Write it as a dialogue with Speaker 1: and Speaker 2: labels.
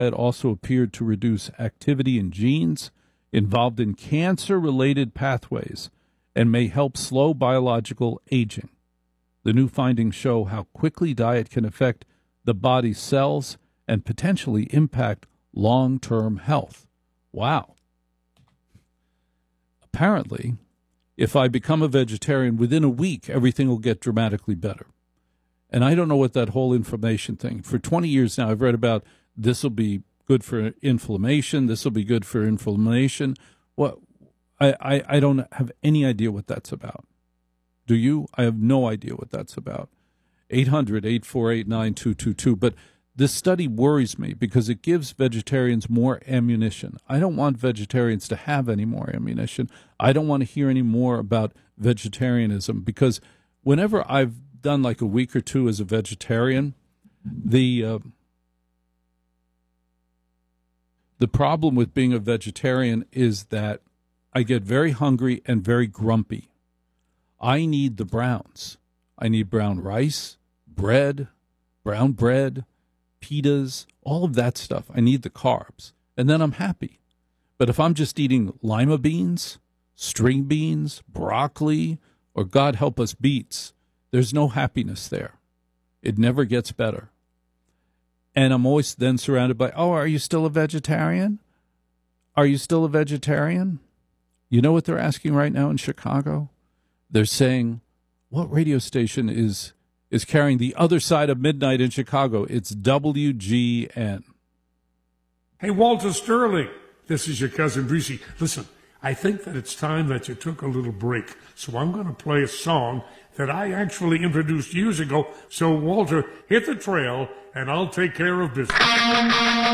Speaker 1: It also appeared to reduce activity in genes involved in cancer-related pathways and may help slow biological aging. The new findings show how quickly diet can affect the body's cells and potentially impact long-term health. Wow. Apparently, if I become a vegetarian, within a week, everything will get dramatically better. And I don't know what that whole inflammation thing. For 20 years now, I've read about this will be good for inflammation. This will be good for inflammation. What? I don't have any idea what that's about. Do you? I have no idea what that's about. 800-848-9222. But this study worries me because it gives vegetarians more ammunition. I don't want vegetarians to have any more ammunition. I don't want to hear any more about vegetarianism because whenever I've done like a week or two as a vegetarian, the problem with being a vegetarian is that I get very hungry and very grumpy. I need the browns. I need brown rice, bread, brown bread, pitas, all of that stuff. I need the carbs, and then I'm happy. But if I'm just eating lima beans, string beans, broccoli, or God help us, beets, there's no happiness there. It never gets better. And I'm always then surrounded by, oh, are you still a vegetarian? Are you still a vegetarian? You know what they're asking right now in Chicago? They're saying, what radio station is carrying the other side of midnight in Chicago? It's WGN.
Speaker 2: Hey, Walter Sterling, this is your cousin Brucey. Listen, I think that it's time that you took a little break. So I'm going to play a song that I actually introduced years ago. So, Walter, hit the trail, and I'll take care of business.